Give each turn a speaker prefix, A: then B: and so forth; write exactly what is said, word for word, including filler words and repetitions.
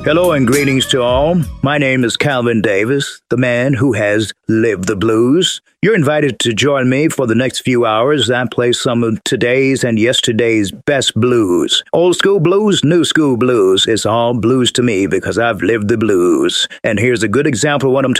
A: Hello and greetings to all. My name is Calvin Davis, the man who has lived the blues. You're invited to join me for the next few hours. I play some of today's and yesterday's best blues. Old school blues, new school blues. It's all blues to me because I've lived the blues. And here's a good example of what I'm talking